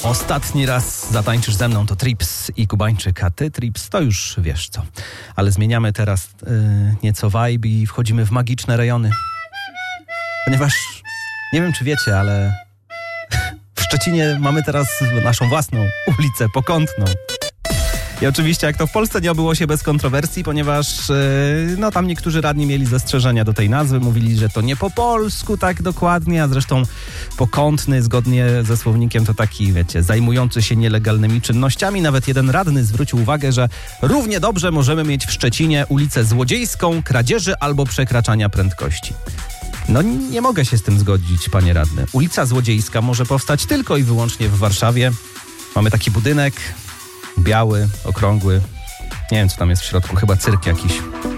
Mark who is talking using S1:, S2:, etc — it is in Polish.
S1: Ostatni raz zatańczysz ze mną to Trips i Kubańczyk, a ty Trips to już wiesz co. Ale zmieniamy teraz nieco vibe i wchodzimy w magiczne rejony. Ponieważ, nie wiem czy wiecie, ale w Szczecinie mamy teraz naszą własną ulicę Pokątną. I oczywiście jak to w Polsce nie obyło się bez kontrowersji, ponieważ tam niektórzy radni mieli zastrzeżenia do tej nazwy, mówili, że to nie po polsku tak dokładnie, a zresztą Pokątny zgodnie ze słownikiem to taki, wiecie, zajmujący się nielegalnymi czynnościami. Nawet jeden radny zwrócił uwagę, że równie dobrze możemy mieć w Szczecinie ulicę Złodziejską, kradzieży albo przekraczania prędkości. No nie mogę się z tym zgodzić, panie radny. Ulica Złodziejska może powstać tylko i wyłącznie w Warszawie. Mamy taki budynek, biały, okrągły. Nie wiem, co tam jest w środku, chyba cyrk jakiś.